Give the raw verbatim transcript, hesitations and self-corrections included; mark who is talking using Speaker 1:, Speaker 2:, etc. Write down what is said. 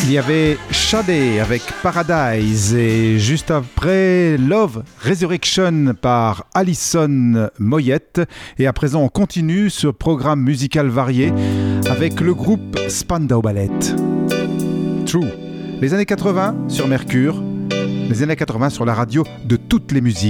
Speaker 1: Il y avait Shadé avec Paradise et juste après Love Resurrection par Alison Moyette. Et à présent on continue ce programme musical varié avec le groupe Spandau Ballet. True. Les années quatre-vingts sur Mercure, les années quatre-vingts sur la radio de toutes les musiques.